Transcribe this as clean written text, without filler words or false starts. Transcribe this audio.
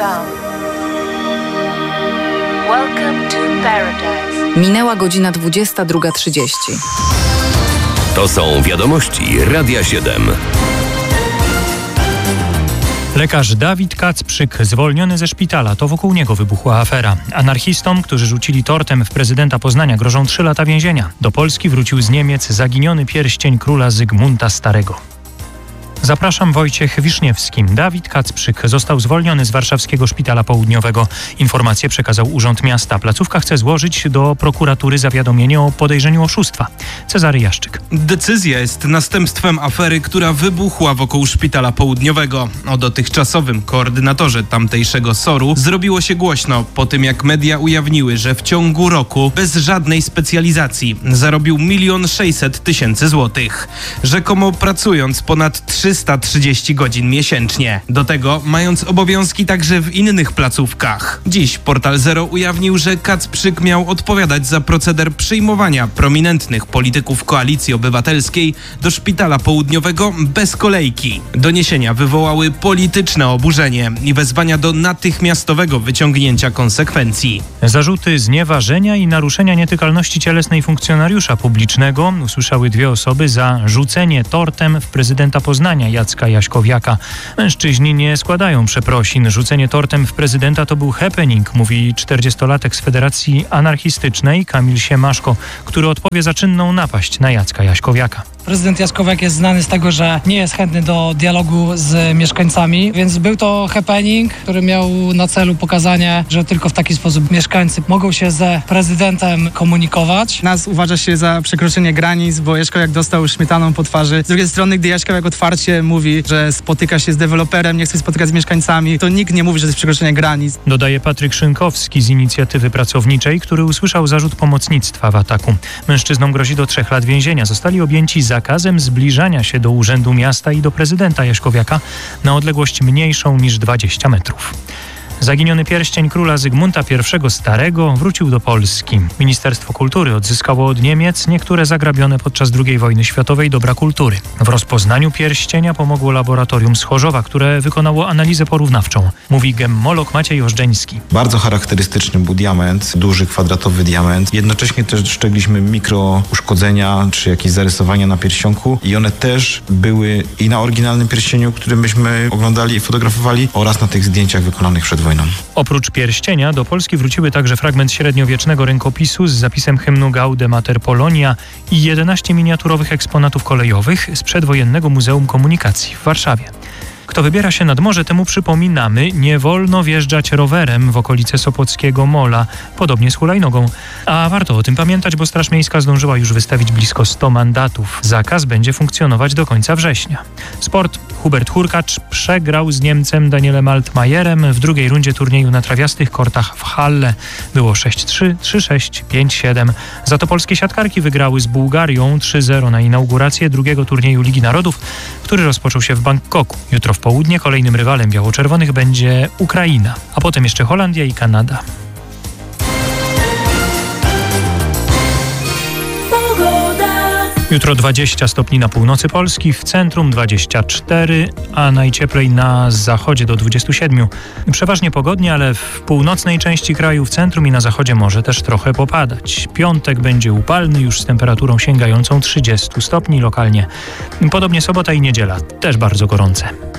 down. Welcome to paradise. Minęła godzina 22:30. To są wiadomości Radia 7. Lekarz Dawid Kacprzyk zwolniony ze szpitala. To wokół niego wybuchła afera. Anarchistom, którzy rzucili tortem w prezydenta Poznania, grożą 3 lata więzienia. Do Polski wrócił z Niemiec zaginiony pierścień króla Zygmunta Starego. Zapraszam, Wojciech Wiszniewski. Dawid Kacprzyk został zwolniony z warszawskiego szpitala południowego. Informację przekazał Urząd Miasta. Placówka chce złożyć do prokuratury zawiadomienie o podejrzeniu oszustwa. Cezary Jaszczyk. Decyzja jest następstwem afery, która wybuchła wokół szpitala południowego. O dotychczasowym koordynatorze tamtejszego SOR-u zrobiło się głośno po tym, jak media ujawniły, że w ciągu roku bez żadnej specjalizacji zarobił 1 600 000 złotych. Rzekomo pracując ponad 330 godzin miesięcznie. Do tego mając obowiązki także w innych placówkach. Dziś Portal Zero ujawnił, że Kacprzyk miał odpowiadać za proceder przyjmowania prominentnych polityków Koalicji Obywatelskiej do szpitala południowego bez kolejki. Doniesienia wywołały polityczne oburzenie i wezwania do natychmiastowego wyciągnięcia konsekwencji. Zarzuty znieważenia i naruszenia nietykalności cielesnej funkcjonariusza publicznego usłyszały 2 osoby za rzucenie tortem w prezydenta Poznania Jacka Jaśkowiaka. Mężczyźni nie składają przeprosin. Rzucenie tortem w prezydenta to był happening, mówi 40-latek z Federacji Anarchistycznej Kamil Siemaszko, który odpowie za czynną napaść na Jacka Jaśkowiaka. Prezydent Jaśkowiak jest znany z tego, że nie jest chętny do dialogu z mieszkańcami, więc był to happening, który miał na celu pokazanie, że tylko w taki sposób mieszkańcy mogą się ze prezydentem komunikować. Nas uważa się za przekroczenie granic, bo Jaśkowiak dostał śmietaną po twarzy. Z drugiej strony, gdy Jaśkowiak otwarcie mówi, że spotyka się z deweloperem, nie chce spotykać z mieszkańcami, to nikt nie mówi, że to jest przekroczenie granic. Dodaje Patryk Szynkowski z Inicjatywy Pracowniczej, który usłyszał zarzut pomocnictwa w ataku. Mężczyznom grozi do 3 lat więzienia. Zostali objęci zakazem zbliżania się do Urzędu Miasta i do prezydenta Jaśkowiaka na odległość mniejszą niż 20 metrów. Zaginiony pierścień króla Zygmunta I Starego wrócił do Polski. Ministerstwo Kultury odzyskało od Niemiec niektóre zagrabione podczas II wojny światowej dobra kultury. W rozpoznaniu pierścienia pomogło laboratorium z Chorzowa, które wykonało analizę porównawczą. Mówi gemmolog Maciej Ożdżeński. Bardzo charakterystyczny był diament, duży kwadratowy diament. Jednocześnie też dostrzegliśmy mikrouszkodzenia czy jakieś zarysowania na pierścionku i one też były i na oryginalnym pierścieniu, który myśmy oglądali i fotografowali, oraz na tych zdjęciach wykonanych przed wojną. Oprócz pierścienia do Polski wróciły także fragment średniowiecznego rękopisu z zapisem hymnu Gaude Mater Polonia i 11 miniaturowych eksponatów kolejowych z przedwojennego Muzeum Komunikacji w Warszawie. Kto wybiera się nad morze, temu przypominamy, nie wolno wjeżdżać rowerem w okolice Sopockiego Mola, podobnie z hulajnogą. A warto o tym pamiętać, bo Straż Miejska zdążyła już wystawić blisko 100 mandatów. Zakaz będzie funkcjonować do końca września. Sport. Hubert Hurkacz przegrał z Niemcem Danielem Altmajerem w drugiej rundzie turnieju na trawiastych kortach w Halle. Było 6-3, 3-6, 5-7. Za to polskie siatkarki wygrały z Bułgarią 3-0 na inaugurację drugiego turnieju Ligi Narodów, który rozpoczął się w Bangkoku. Jutro w południe kolejnym rywalem biało-czerwonych będzie Ukraina, a potem jeszcze Holandia i Kanada. Jutro 20 stopni na północy Polski, w centrum 24, a najcieplej na zachodzie do 27. Przeważnie pogodnie, ale w północnej części kraju, w centrum i na zachodzie może też trochę popadać. Piątek będzie upalny, już z temperaturą sięgającą 30 stopni lokalnie. Podobnie sobota i niedziela, też bardzo gorące.